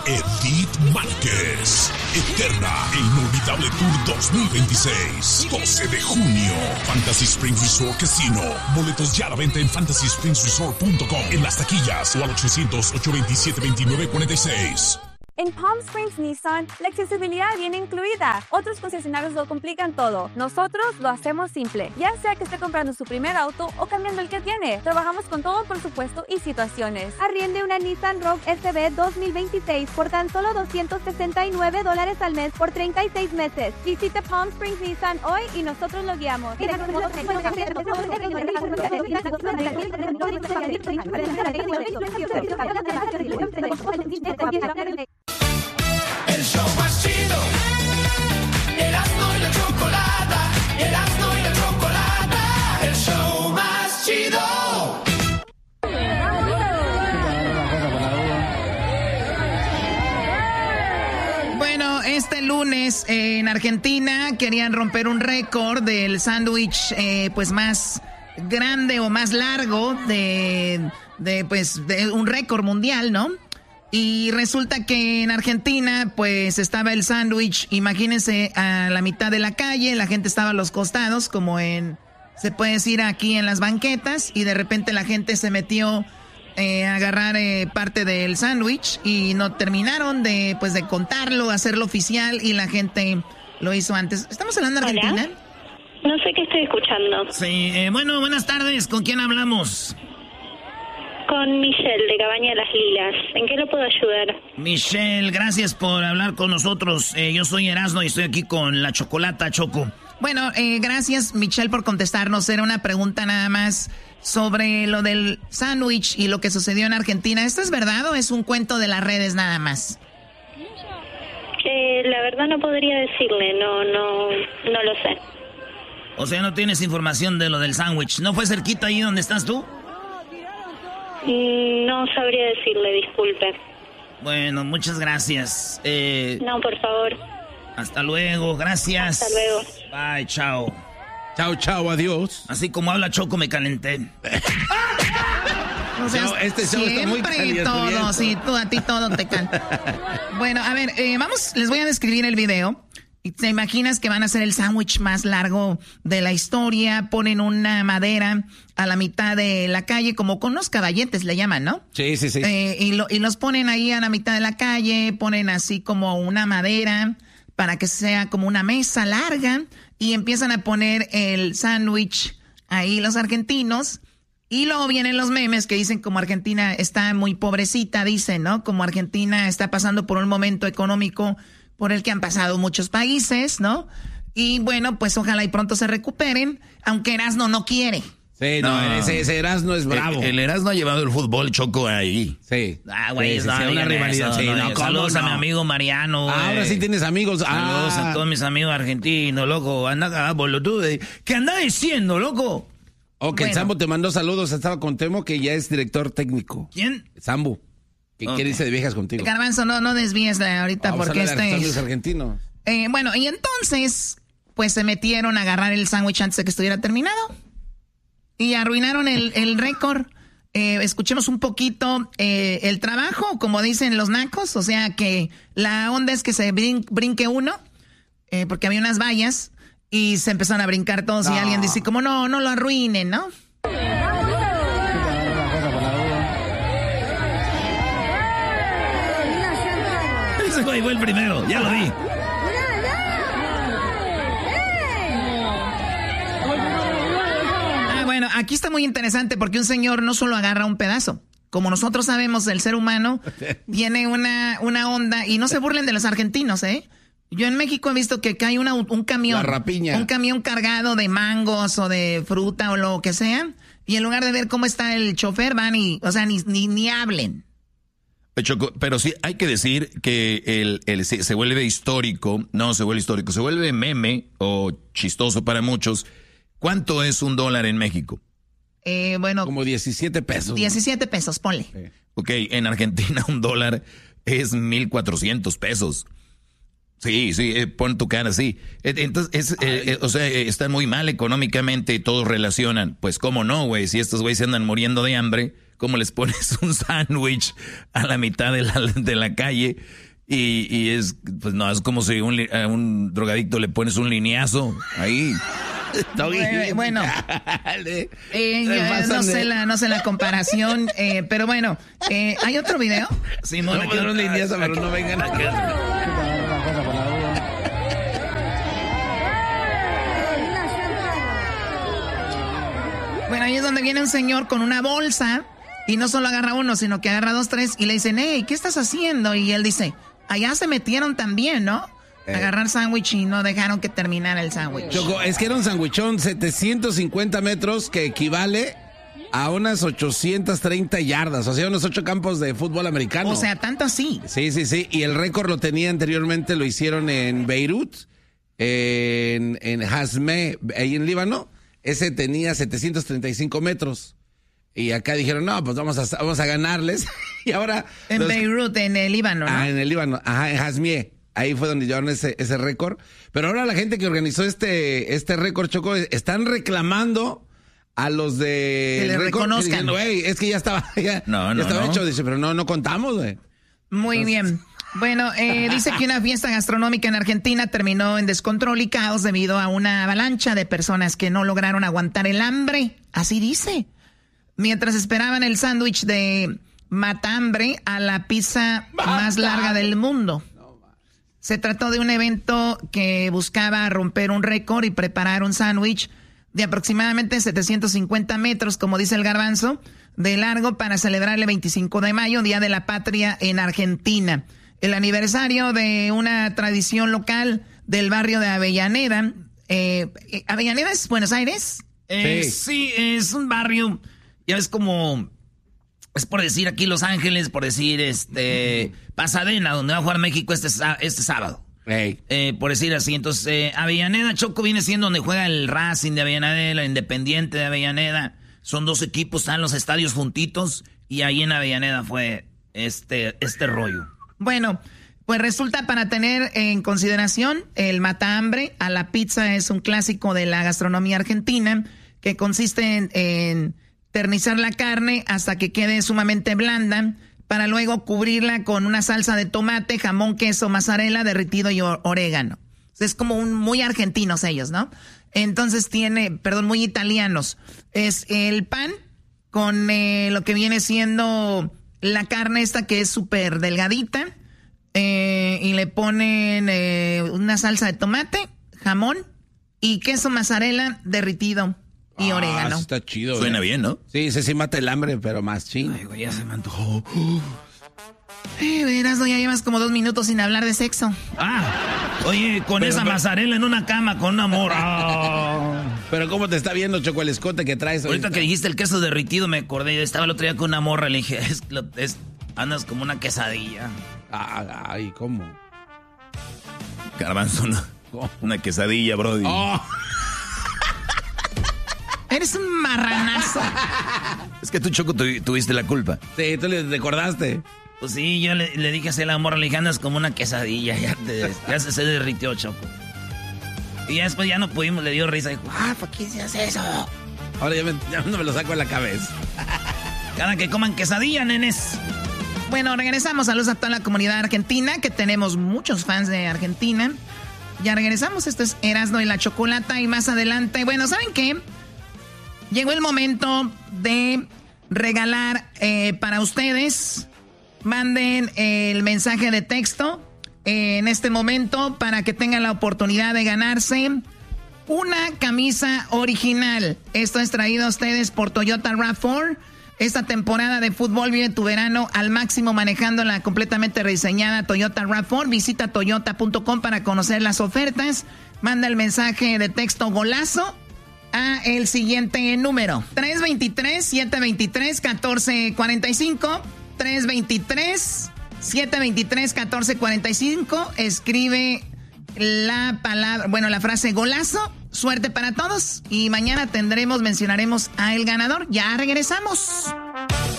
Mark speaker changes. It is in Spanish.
Speaker 1: Edith Márquez. Eterna e inolvidable Tour 2026. 12 de junio. Fantasy Springs Resort Casino. Boletos ya a la venta en fantasyspringsresort.com. En las taquillas o al 800-827-2946.
Speaker 2: En Palm Springs Nissan, la accesibilidad viene incluida. Otros concesionarios lo complican todo. Nosotros lo hacemos simple. Ya sea que esté comprando su primer auto o cambiando el que tiene. Trabajamos con todo presupuesto y situaciones. Arriende una Nissan Rogue SB 2026 por tan solo $269 al mes por 36 meses. Visite Palm Springs Nissan hoy y nosotros lo guiamos.
Speaker 3: El show más chido, Erasmo y la Chocolata, Erasmo y la Chocolata, el show más chido.
Speaker 4: Bueno, este lunes en Argentina querían romper un récord del sándwich pues más grande o más largo de un récord mundial, ¿no? Y resulta que en Argentina, pues, estaba el sándwich, imagínense, a la mitad de la calle, la gente estaba a los costados, como se puede decir aquí en las banquetas, y de repente la gente se metió a agarrar parte del sándwich y no terminaron de contarlo, hacerlo oficial, y la gente lo hizo antes. ¿Estamos hablando de Argentina?
Speaker 5: ¿Hola? No sé qué estoy escuchando.
Speaker 4: Sí, bueno, buenas tardes, ¿con quién hablamos?
Speaker 5: Con Michelle, de Cabaña de las Lilas. ¿En qué lo puedo ayudar?
Speaker 4: Michelle, gracias por hablar con nosotros. Yo soy Erasmo y estoy aquí con la Chocolata, Choco. Bueno, gracias, Michelle, por contestarnos. Era una pregunta nada más sobre lo del sándwich y lo que sucedió en Argentina. ¿Esto es verdad o es un cuento de las redes nada más?
Speaker 5: La verdad no podría decirle, no lo sé.
Speaker 4: O sea, no tienes información de lo del sándwich. ¿No fue cerquita ahí donde estás tú?
Speaker 5: No sabría decirle, disculpe.
Speaker 4: Bueno, muchas gracias.
Speaker 5: No, por favor.
Speaker 4: Hasta luego, gracias.
Speaker 5: Hasta luego.
Speaker 4: Bye, chao.
Speaker 6: Chao, chao, adiós.
Speaker 4: Así como habla Choco, me calenté.
Speaker 6: O sea, no, este show está muy
Speaker 4: siempre todo, sí, a ti todo te canta. Bueno, a ver, les voy a describir el video. ¿Te imaginas que van a hacer el sándwich más largo de la historia? Ponen una madera a la mitad de la calle, como con los caballetes le llaman, ¿no?
Speaker 6: Sí, sí, sí.
Speaker 4: Y los ponen ahí a la mitad de la calle, ponen así como una madera para que sea como una mesa larga y empiezan a poner el sándwich ahí los argentinos. Y luego vienen los memes que dicen como Argentina está muy pobrecita, dicen, ¿no? Como Argentina está pasando por un momento económico por el que han pasado muchos países, ¿no? Y bueno, pues ojalá y pronto se recuperen, aunque Erasmo no quiere.
Speaker 6: Sí, no, ese Erasmo es bravo.
Speaker 7: El Erasmo ha llevado el fútbol, Choco, ahí.
Speaker 6: Sí.
Speaker 4: Ah, güey,
Speaker 6: sí,
Speaker 4: no,
Speaker 6: una rivalidad.
Speaker 4: Eso,
Speaker 6: sí,
Speaker 4: no,
Speaker 6: no,
Speaker 4: saludos a mi amigo Mariano.
Speaker 6: Ahora sí tienes amigos.
Speaker 4: Saludos a todos mis amigos argentinos, loco. Anda cagado, boludo. ¿Qué anda diciendo, loco?
Speaker 6: Ok, bueno. Sambo te mandó saludos. Estaba con Temo, que ya es director técnico.
Speaker 4: ¿Quién?
Speaker 6: Sambo. ¿Qué dice de viejas contigo?
Speaker 4: Garbanzo, no desvíes ahorita porque
Speaker 6: los argentinos.
Speaker 4: Bueno, y entonces, pues se metieron a agarrar el sándwich antes de que estuviera terminado. Y arruinaron el récord. Escuchemos un poquito el trabajo, como dicen los nacos. O sea que la onda es que se brinque uno, porque había unas vallas, y se empezaron a brincar todos. Y alguien dice como, no lo arruinen, ¿no? Ese güey fue el primero, ya lo vi. Bueno, aquí está muy interesante porque un señor no solo agarra un pedazo. Como nosotros sabemos, el ser humano tiene una onda, y no se burlen de los argentinos, ¿eh? Yo en México he visto que hay un camión.
Speaker 6: La rapiña.
Speaker 4: Un camión cargado de mangos o de fruta o lo que sea. Y en lugar de ver cómo está el chofer, van y, o sea, ni hablen.
Speaker 7: Choco, pero sí hay que decir que se vuelve histórico, se vuelve meme o chistoso para muchos. ¿Cuánto es $1 en México?
Speaker 4: Bueno.
Speaker 6: Como 17 pesos.
Speaker 4: 17 pesos, ponle. Sí.
Speaker 7: Ok, en Argentina $1 es 1,400 pesos. Sí, pon tu cara así. Entonces, o sea, están muy mal económicamente, todos relacionan. Pues cómo no, güey, si estos güeyes se andan muriendo de hambre, ¿cómo les pones un sándwich a la mitad de la calle? Y es, pues no, es como si a un drogadicto le pones un lineazo ahí.
Speaker 4: Bueno, no sé la comparación, pero bueno, ¿hay otro video?
Speaker 6: Sí, no un lineazo, pero no vengan acá.
Speaker 4: Bueno, ahí es donde viene un señor con una bolsa y no solo agarra uno, sino que agarra 2, 3 y le dicen, hey, ¿qué estás haciendo? Y él dice, allá se metieron también, ¿no? Agarrar sándwich y no dejaron que terminara el sándwich.
Speaker 6: Choco, es que era un sándwichón, 750 metros, que equivale a unas 830 yardas, o sea, unos 8 campos de fútbol americano.
Speaker 4: O sea, tanto así.
Speaker 6: Sí, y el récord lo tenía anteriormente, lo hicieron en Beirut, en Hazme, ahí en Líbano. Ese tenía 735 metros. Y acá dijeron, no, pues vamos a ganarles. Y ahora...
Speaker 4: En Beirut, en el Líbano, ¿no?
Speaker 6: En el Líbano, en Hazmie. Ahí fue donde llevaron ese récord. Pero ahora la gente que organizó este récord, Choco, están reclamando a los de...
Speaker 4: Que le reconozcan.
Speaker 6: Diciendo, güey, es que ya estaba hecho. Dice, pero no contamos, güey.
Speaker 4: Muy bien. Bueno, dice que una fiesta gastronómica en Argentina terminó en descontrol y caos debido a una avalancha de personas que no lograron aguantar el hambre. Así dice. Mientras esperaban el sándwich de matambre a la pizza más larga del mundo. Se trató de un evento que buscaba romper un récord y preparar un sándwich de aproximadamente 750 metros, como dice el Garbanzo, de largo para celebrar el 25 de mayo, Día de la Patria en Argentina. El aniversario de una tradición local del barrio de Avellaneda. ¿Avellaneda es Buenos Aires? Sí, es un barrio, ya ves como... Es por decir aquí Los Ángeles, por decir Pasadena, donde va a jugar México este sábado.
Speaker 6: Hey.
Speaker 4: Por decir así. Entonces, Avellaneda, Choco, viene siendo donde juega el Racing de Avellaneda, el Independiente de Avellaneda. Son 2 equipos, están los estadios juntitos y ahí en Avellaneda fue este rollo. Bueno, pues resulta, para tener en consideración, el matambre a la pizza es un clásico de la gastronomía argentina que consiste en ternizar la carne hasta que quede sumamente blanda para luego cubrirla con una salsa de tomate, jamón, queso, mozzarella derretido y orégano. Es como muy argentinos ellos, ¿no? Entonces muy italianos. Es el pan con lo que viene siendo la carne esta que es súper delgadita y le ponen una salsa de tomate, jamón y queso mozzarella derritido. Y orégano.
Speaker 6: Está chido.
Speaker 7: Suena bien, ¿no?
Speaker 6: Sí, sí mata el hambre, pero más chido.
Speaker 4: Ay, güey, ya se me antojó. Verás, ya llevas como 2 minutos sin hablar de sexo.
Speaker 8: Oye, esa mozzarella en una cama con un amor.
Speaker 6: Pero ¿cómo te está viendo, Choco, el escote que traes?
Speaker 8: Ahorita que dijiste el queso derritido me acordé. Estaba el otro día con una morra, le dije, andas como una quesadilla.
Speaker 6: Ay, ¿cómo?
Speaker 7: Garbanzo, una quesadilla, brody.
Speaker 4: Eres un marranazo.
Speaker 7: Es que tú, Choco, tuviste la culpa.
Speaker 6: Sí, tú le recordaste.
Speaker 8: Pues sí, yo le dije así a la morra, le dije, andas como una quesadilla. Ya se derritió, Choco. Y ya después ya no pudimos, le dio risa. Dijo, ¿por qué se hace eso?
Speaker 6: Ahora ya no me lo saco de la cabeza.
Speaker 8: Cada que coman quesadilla, nenes.
Speaker 4: Bueno, regresamos. Saludos a toda la comunidad argentina, que tenemos muchos fans de Argentina. Ya regresamos. Esto es Erasmo y la Chocolata. Y más adelante, bueno, ¿saben qué? Llegó el momento de regalar para ustedes. Manden el mensaje de texto en este momento para que tengan la oportunidad de ganarse una camisa original. Esto es traído a ustedes por Toyota RAV4. Esta temporada de fútbol vive tu verano al máximo manejando la completamente rediseñada Toyota RAV4. Visita toyota.com para conocer las ofertas. Manda el mensaje de texto golazo a el siguiente número: 323-723-1445. 323-723-1445. Escribe la palabra, la frase golazo. Suerte para todos. Y mañana mencionaremos a el ganador. Ya regresamos.